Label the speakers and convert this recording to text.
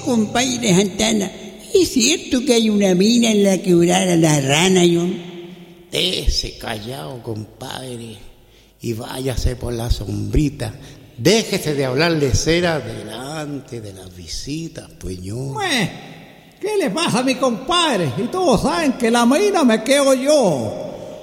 Speaker 1: compadre Santana, ¿es cierto que hay una mina en la quebrada La Rana, John?
Speaker 2: Déjese callado, compadre, y váyase por la sombrita. Déjese de hablarle cera delante de las visitas, Peñón.
Speaker 3: ¿Qué le pasa a mi compadre? Y todos saben que la mina me quedo yo.